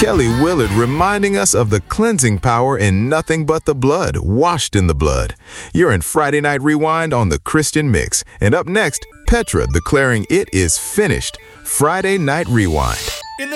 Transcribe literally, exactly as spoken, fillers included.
Kelly Willard reminding us of the cleansing power in nothing but the blood, washed in the blood. You're in Friday Night Rewind on the Christian Mix. And up next, Petra declaring it is finished. Friday Night Rewind.